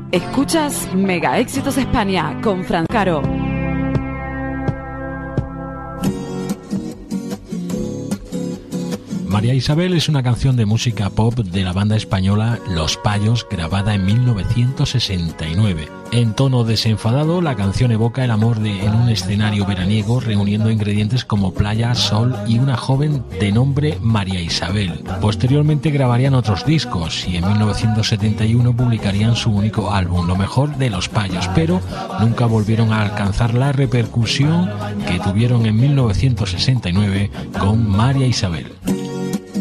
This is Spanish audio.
Escuchas Mega Éxitos España con Fran Caro. María Isabel es una canción de música pop de la banda española Los Payos, grabada en 1969. En tono desenfadado, la canción evoca el amor en un escenario veraniego, reuniendo ingredientes como playa, sol y una joven de nombre María Isabel. Posteriormente grabarían otros discos y en 1971 publicarían su único álbum, Lo Mejor de Los Payos, pero nunca volvieron a alcanzar la repercusión que tuvieron en 1969 con María Isabel.